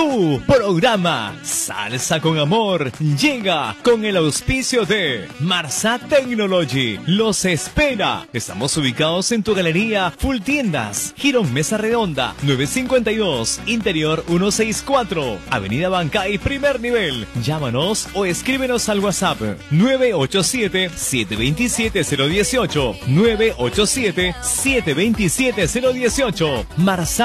Tu programa Salsa con Amor llega con el auspicio de Marsat Technology. Los espera. Estamos ubicados en tu galería Full Tiendas, Girón Mesa Redonda, 952, Interior 164, Avenida Bancay, primer nivel. Llámanos o escríbenos al WhatsApp 987-727-018, 987-727-018. Marsat